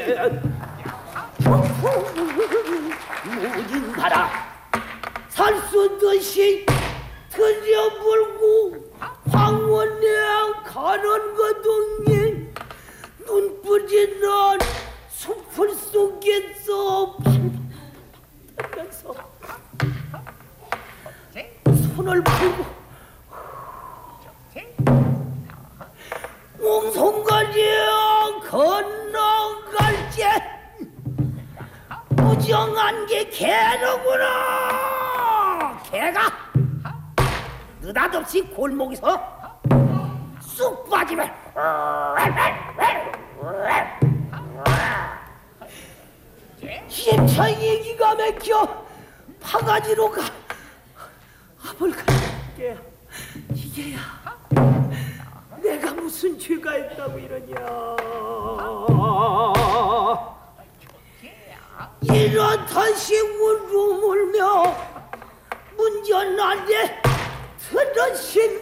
무진하라 살수듯이 들여불고 황원에 가는 거동이 눈부지는 숲을 속에서 팔면서 손을 풀고 옹송가리에 건너갈 때 무정한 게 개로구나. 개가 느닷없이 골목에서 쑥 빠지면 힘차게 기가 막혀 파가지로 가. 앞을 갈게. 이게야 내가 무슨 죄가 있다고 이러냐. 이렇듯이 울음울며 문전 안에 들으시며